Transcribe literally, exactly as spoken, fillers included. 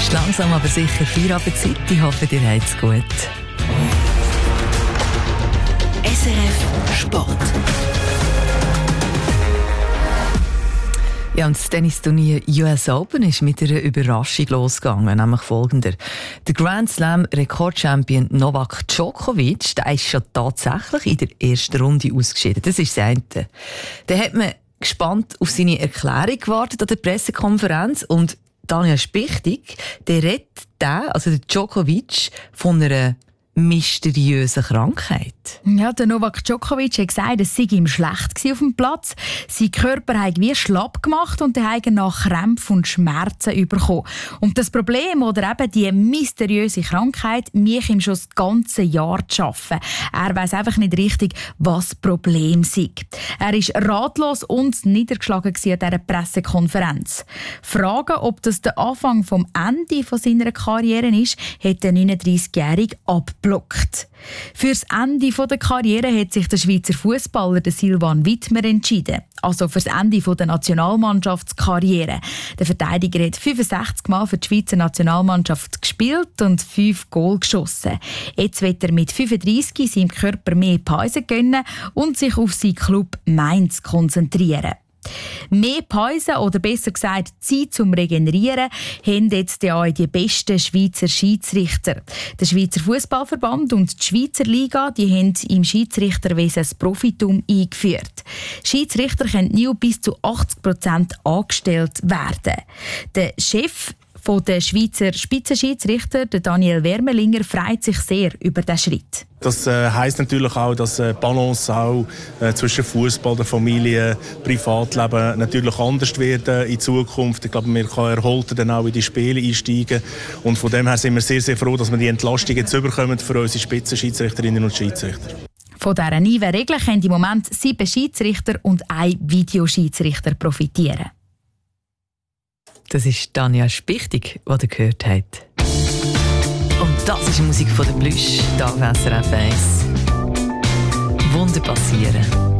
ist langsam aber sicher Feierabendzeit. Ich hoffe, ihr habt es gut. S R F Sport. Ja, und das Tennisturnier U S Open ist mit einer Überraschung losgegangen, nämlich folgender. Der Grand Slam Rekordchampion Novak Djokovic, der ist schon tatsächlich in der ersten Runde ausgeschieden. Das ist das eine. Dann hat man gespannt auf seine Erklärung gewartet an der Pressekonferenz und Daniel Spichtig, der redet den, also der Djokovic, von einer mysteriöse Krankheit. Ja, der Novak Djokovic hat gesagt, es sei ihm schlecht auf dem Platz. Sein Körper hat wie schlapp gemacht und er hat nach Krämpfen und Schmerzen bekommen. Und das Problem oder eben die mysteriöse Krankheit mich ihm schon das ganze Jahr zu arbeiten. Er weiss einfach nicht richtig, was das Problem sei. Er war ratlos und niedergeschlagen an dieser Pressekonferenz. Fragen, ob das der Anfang vom Ende seiner Karriere ist, hat der neununddreißigjährige abgeblockt. Für das Ende der Karriere hat sich der Schweizer Fußballer Silvan Widmer entschieden. Also für das Ende der Nationalmannschaftskarriere. Der Verteidiger hat fünfundsechzig Mal für die Schweizer Nationalmannschaft gespielt und fünf Goal geschossen. Jetzt wird er mit fünfunddreißig seinem Körper mehr Pause gönnen und sich auf seinen Club Mainz konzentrieren. Mehr Pause oder besser gesagt Zeit zum Regenerieren haben jetzt ja auch die besten Schweizer Schiedsrichter. Der Schweizer Fußballverband und die Schweizer Liga die haben im Schiedsrichterwesen das Profitum eingeführt. Schiedsrichter können nur bis zu achtzig Prozent angestellt werden. Der Chef von der Schweizer Spitzenschiedsrichter, der Daniel Wermelinger, freut sich sehr über diesen Schritt. Das äh, heisst natürlich auch, dass äh, Balance auch äh, zwischen Fußball, der Familie, Privatleben natürlich anders wird äh, in Zukunft. Ich glaube, wir können erholter dann auch in die Spiele einsteigen. Und von dem her sind wir sehr, sehr froh, dass wir die Entlastung jetzt bekommen für unsere Spitzenschiedsrichterinnen und Schiedsrichter. Von dieser neuen Regel können im Moment sieben Schiedsrichter und ein Videoschiedsrichter profitieren. Das ist Daniel Spichtig, den ihr gehört habt. Und das ist die Musik von der Plüsch, hier auf S R F eins. Wunder passieren.